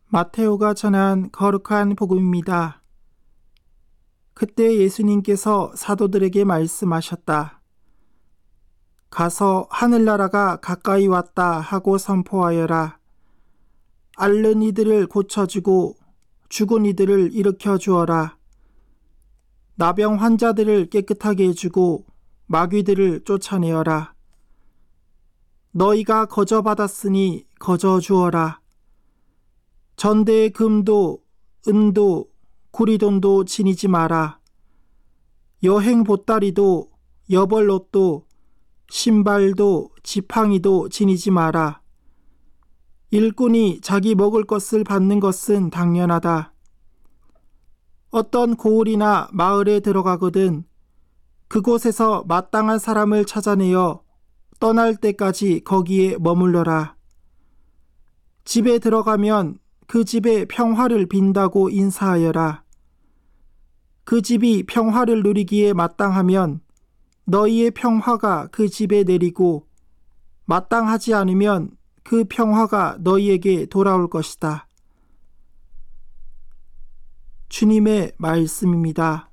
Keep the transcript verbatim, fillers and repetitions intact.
마테오가 전한 거룩한 복음입니다. 그때 예수님께서 사도들에게 말씀하셨다. 가서 하늘나라가 가까이 왔다 하고 선포하여라. 앓는 이들을 고쳐주고 죽은 이들을 일으켜 주어라. 나병 환자들을 깨끗하게 해주고 마귀들을 쫓아내어라. 너희가 거저 받았으니 거저 주어라. 전대의 금도 은도 구리돈도 지니지 마라. 여행 보따리도 여벌옷도 신발도 지팡이도 지니지 마라. 일꾼이 자기 먹을 것을 받는 것은 당연하다. 어떤 고을이나 마을에 들어가거든 그곳에서 마땅한 사람을 찾아내어 떠날 때까지 거기에 머물러라. 집에 들어가면 그 집에 평화를 빈다고 인사하여라. 그 집이 평화를 누리기에 마땅하면 너희의 평화가 그 집에 내리고 마땅하지 않으면 그 평화가 너희에게 돌아올 것이다. 주님의 말씀입니다.